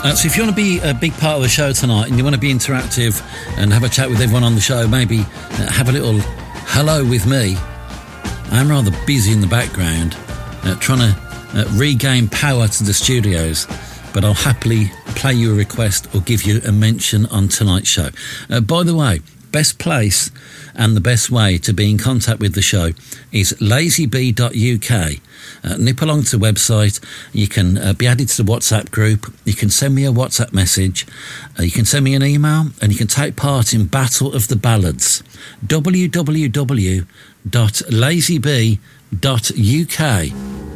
So if you want to be a big part of the show tonight and you want to be interactive and have a chat with everyone on the show, maybe have a little hello with me. I'm rather busy in the background trying to regain power to the studios, but I'll happily play you a request or give you a mention on tonight's show. By the way, best place and the best way to be in contact with the show is lazybee.uk. Nip along to the website. You can be added to the WhatsApp group. You can send me a WhatsApp message. You can send me an email, and you can take part in Battle of the Ballads. www.lazybee.uk.